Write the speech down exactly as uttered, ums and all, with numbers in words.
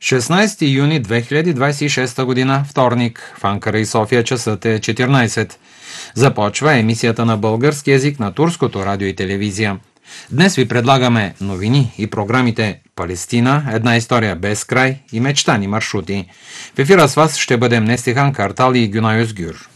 шестнадесети юни две хиляди двадесет и шеста година, вторник, в Анкара и София часът е четирнадесет. Започва емисията на български език на Турското радио и телевизия. Днес ви предлагаме новини и програмите Палестина, една история без край и мечтани маршрути. В ефира с вас ще бъдем Нестихан Картал и Гюнай Özgür.